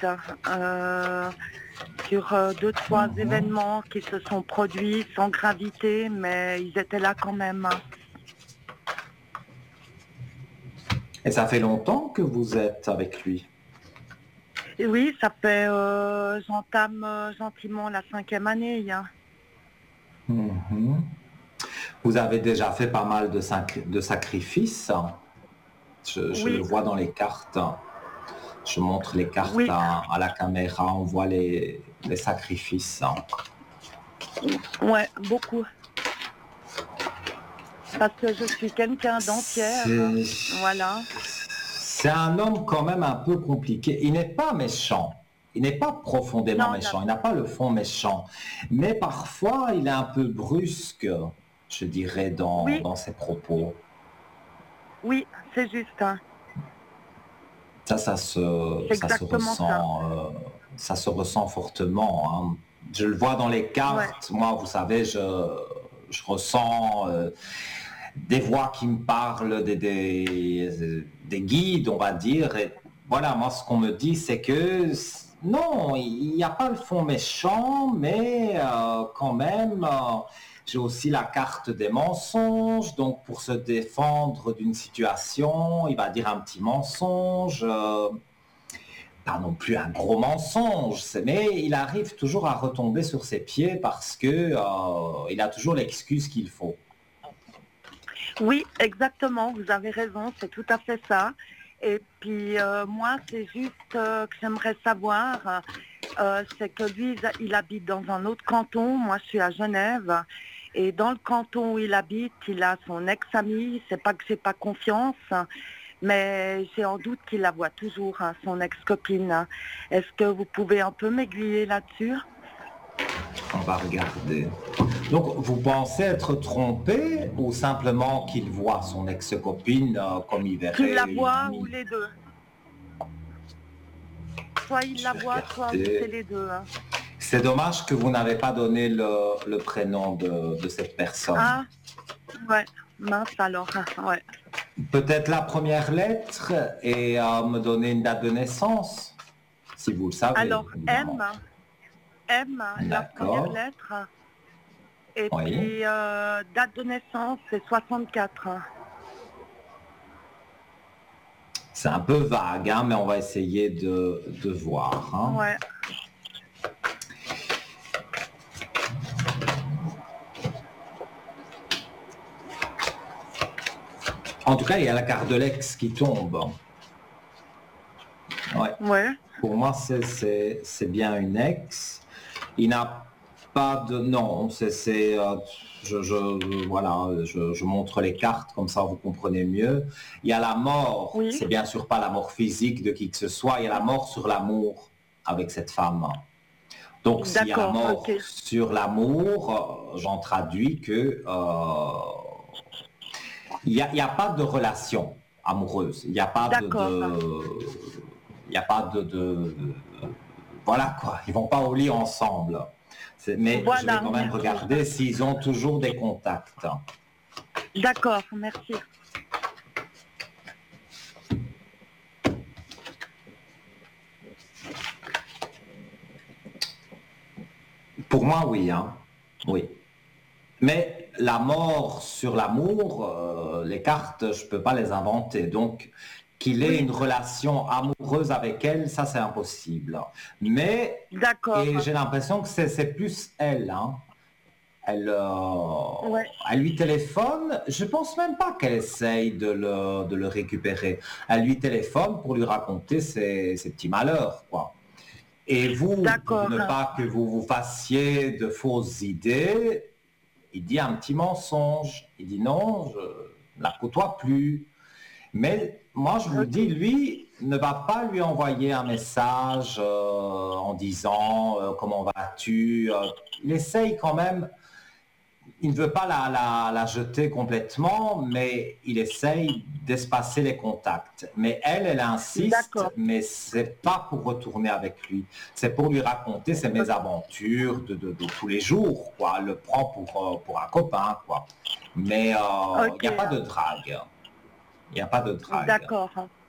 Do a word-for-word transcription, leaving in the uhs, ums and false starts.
euh, sur euh, deux, trois Mhm. événements qui se sont produits sans gravité, mais ils étaient là quand même. Et ça fait longtemps que vous êtes avec lui? Et oui, ça fait, euh, j'entame euh, gentiment la cinquième année. Hein. Mhm. Vous avez déjà fait pas mal de, sac- de sacrifices. Je, je le Oui, vois dans les cartes. Je montre les cartes oui, à, à la caméra. On voit les, les sacrifices. ouais, beaucoup. Parce que je suis quelqu'un d'entière. C'est, Voilà. c'est un homme quand même un peu compliqué. Il n'est pas méchant. Il n'est pas profondément Non, là, méchant. Il n'a pas le fond méchant. Mais parfois, il est un peu brusque, je dirais, dans, oui, dans ses propos. oui, c'est juste. Hein. Ça, ça se, C'est ça se exactement ça. ressent, euh, ça se ressent fortement. Hein. Je le vois dans les Ouais, cartes. Moi, vous savez, je, je ressens euh, des voix qui me parlent, des, des, des guides, on va dire. Et voilà, moi, ce qu'on me dit, c'est que non, il n'y a pas le fond méchant, mais euh, quand même, euh, j'ai aussi la carte des mensonges. Donc, pour se défendre d'une situation, il va dire un petit mensonge. Euh, pas non plus un gros mensonge, mais il arrive toujours à retomber sur ses pieds parce que euh, il a toujours l'excuse qu'il faut. oui, exactement. Vous avez raison. C'est tout à fait ça. Et puis euh, moi, c'est juste euh, que j'aimerais savoir, euh, c'est que lui, il il habite dans un autre canton. Moi, je suis à Genève. Et dans le canton où il habite, il a son ex-ami. C'est pas que j'ai pas confiance, mais j'ai en doute qu'il la voit toujours, hein, son ex-copine. Est-ce que vous pouvez un peu m'aiguiller là-dessus? On va regarder. Donc, vous pensez être trompé ou simplement qu'il voit son ex-copine euh, comme il Qu'il verrait la une voit ou amie? les deux. Soit il Je la vais voit, soit c'est regarder. les deux. Hein. C'est dommage que vous n'avez pas donné le, le prénom de, de cette personne. Ah, ouais, mince alors, ouais. Peut-être la première lettre et euh, me donner une date de naissance, si vous le savez, Alors, évidemment. M, M, la première D'accord. lettre, et Oui. puis euh, date de naissance, c'est soixante-quatre. C'est un peu vague, hein, mais on va essayer de, de voir. Hein. Ouais, En tout cas, il y a la carte de l'ex qui tombe. Ouais. ouais, Pour moi, c'est, c'est, c'est bien une ex. Il n'a pas de... Non, c'est... c'est euh, je, je, voilà, je, je montre les cartes, comme ça vous comprenez mieux. Il y a la mort, oui, c'est bien sûr pas la mort physique de qui que ce soit, il y a la mort sur l'amour avec cette femme. Donc s'il y a la d'accord, ok, mort sur l'amour, euh, j'en traduis que euh, il n'y a, il y a pas de relation amoureuse, il n'y a pas de, d'accord, de- il n'y a pas de, de- voilà quoi, ils vont pas au lit ensemble. C'est- mais je vais voilà, quand même merci. regarder s'ils ont toujours des contacts. D'accord, merci. Pour moi, oui, hein, oui. Mais la mort sur l'amour, euh, les cartes, je peux pas les inventer. Donc, qu'il ait Oui, une relation amoureuse avec elle, ça c'est impossible. Mais, d'accord, et j'ai l'impression que c'est c'est plus elle, hein. Elle, euh, ouais, elle lui téléphone, je pense même pas qu'elle essaye de le, de le récupérer. Elle lui téléphone pour lui raconter ses, ses petits malheurs, quoi. Et vous, pour d'accord, ne pas que vous vous fassiez de fausses idées, il dit un petit mensonge. Il dit non, je ne la côtoie plus. Mais moi, je vous ok, dis, lui ne va pas lui envoyer un message euh, en disant euh, comment vas-tu. Euh, il essaye quand même, il ne veut pas la, la, la jeter complètement, mais il essaye d'espacer les contacts. Mais elle, elle insiste, d'accord, mais c'est pas pour retourner avec lui. C'est pour lui raconter ses ok, mésaventures de, de, de tous les jours, quoi. Elle le prend pour, euh, pour un copain, quoi. Mais euh, il ok, n'y a pas de drague. Il n'y a pas de drague. d'accord.